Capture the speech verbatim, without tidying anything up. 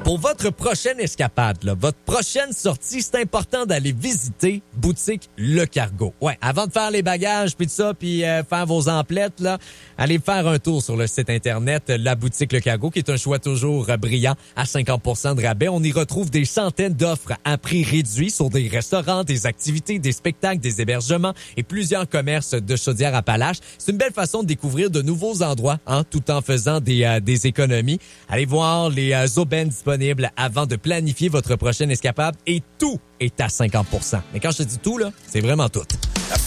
Pour votre prochaine escapade, là, votre prochaine sortie, c'est important d'aller visiter boutique Le Cargo. Ouais, avant de faire les bagages puis tout ça, puis euh, faire vos emplettes, là, allez faire un tour sur le site internet La Boutique Le Cargo, qui est un choix toujours euh, brillant à cinquante pour cent de rabais. On y retrouve des centaines d'offres à prix réduit sur des restaurants, des activités, des spectacles, des hébergements et plusieurs commerces de Chaudière-Appalaches. C'est une belle façon de découvrir de nouveaux endroits, hein, tout en faisant des, euh, des économies. Allez voir les euh, aubaines disponibles avant de planifier votre prochaine escapade et tout est à cinquante pour cent. Mais quand je te dis tout, là, c'est vraiment tout.